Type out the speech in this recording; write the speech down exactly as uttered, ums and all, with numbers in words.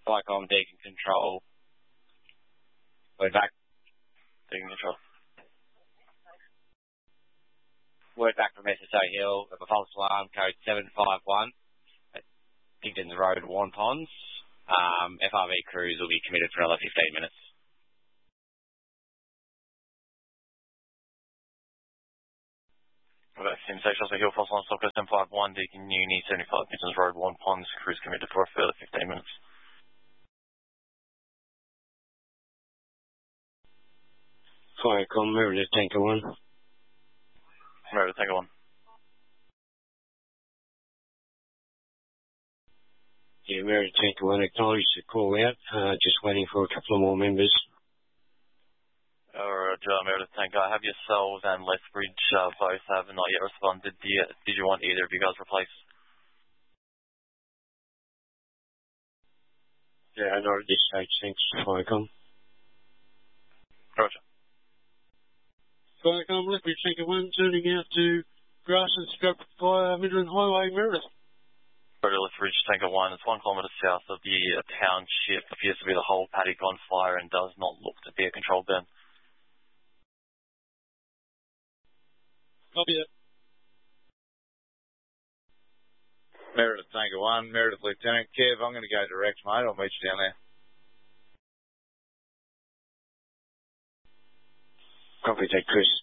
Vicom, Deacon Control. Word back. Deacon Control. Word back from S S O Hill of a false alarm, code seven five one at Pigdens Road, Warren Ponds. Um, F R V crews will be committed for another fifteen minutes. Well, that's in Station Hill, false alarm, stop seven five one, Deacon Uni, seventy-five Pigdens Road, Warren Ponds, crews committed for a further fifteen minutes. Firecom, Meredith Tanker one. Meredith Tanker one. Yeah, Meredith Tanker one, acknowledged the call out, uh, just waiting for a couple of more members. Alright, uh, Meredith Tanker, I have yourselves and Lethbridge uh, both have not yet responded. Did you, did you want either of you guys replaced? Yeah, not at this stage, thanks, Firecom. Roger. Firecom, Lethbridge Tanker one, turning out to grass and scrub via Midland Highway, Meredith. Roger, Lethbridge Tanker one, it's one kilometre south of the uh, township. Appears to be the whole paddock on fire and does not look to be a controlled burn. Copy that. Meredith Tanker one, Meredith Lieutenant. Kev, I'm going to go direct, mate. I'll meet you down there. Copy that, Chris.